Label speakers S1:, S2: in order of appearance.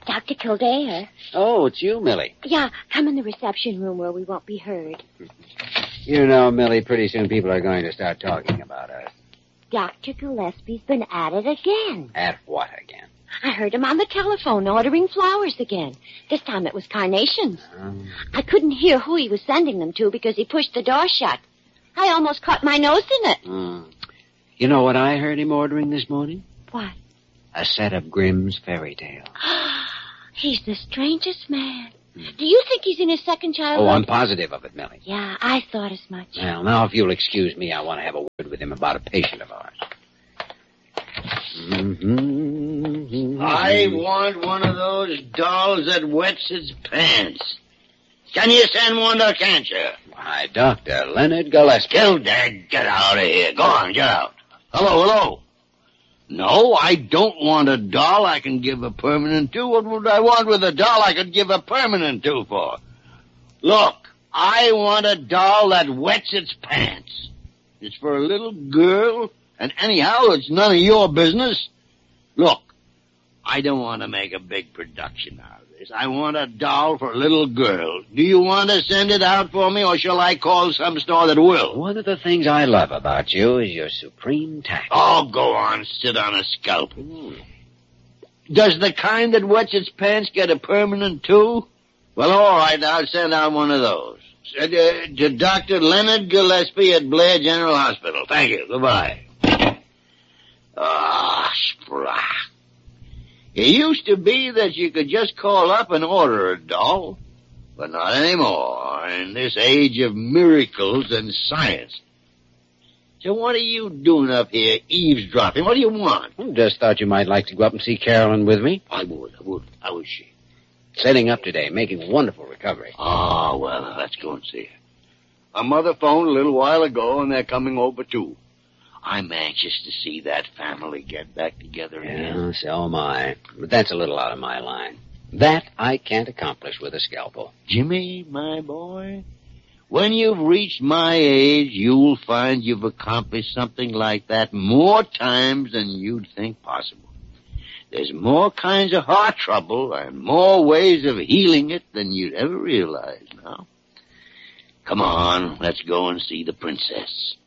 S1: Dr. Kildare.
S2: Oh, it's you, Millie.
S1: Yeah, come in the reception room where we won't be heard.
S2: You know, Millie, pretty soon people are going to start talking about us.
S1: Dr. Gillespie's been at it again.
S2: At what again?
S1: I heard him on the telephone ordering flowers again. This time it was carnations. I couldn't hear who he was sending them to because he pushed the door shut. I almost caught my nose in it.
S2: You know what I heard him ordering this morning?
S1: What?
S2: A set of Grimm's fairy tales.
S1: He's the strangest man. Do you think he's in his second childhood?
S2: Oh, I'm positive of it, Millie.
S1: Yeah, I thought as much.
S2: Well, now, if you'll excuse me, I want to have a word with him about a patient of ours.
S3: I want one of those dolls that wets its pants. Can you send one or can't you?
S2: Why, Dr. Leonard Gillespie.
S3: Kildare, get out of here. Go on, get out. Hello. No, I don't want a doll I can give a permanent to. What would I want with a doll I could give a permanent to for? Look, I want a doll that wets its pants. It's for a little girl, and anyhow, it's none of your business. Look, I don't want to make a big production out of this. I want a doll for a little girl. Do you want to send it out for me, or shall I call some store that will?
S2: One of the things I love about you is your supreme tact.
S3: Oh, go on, sit on a scalp. Does the kind that wets its pants get a permanent too? Well, all right, I'll send out one of those. To Dr. Leonard Gillespie at Blair General Hospital. Thank you. Goodbye. Sprach. It used to be that you could just call up and order a doll, but not anymore in this age of miracles and science. So what are you doing up here eavesdropping? What do you want?
S2: Just thought you might like to go up and see Carolyn with me.
S3: I would. How is she?
S2: Setting up today, making a wonderful recovery.
S3: Oh, well, let's go and see her. Her mother phoned a little while ago, and they're coming over, too. I'm anxious to see that family get back together again.
S2: Yeah, so am I. But that's a little out of my line. That I can't accomplish with a scalpel.
S3: Jimmy, my boy, when you've reached my age, you'll find you've accomplished something like that more times than you'd think possible. There's more kinds of heart trouble and more ways of healing it than you'd ever realize now. Come on, let's go and see the princess.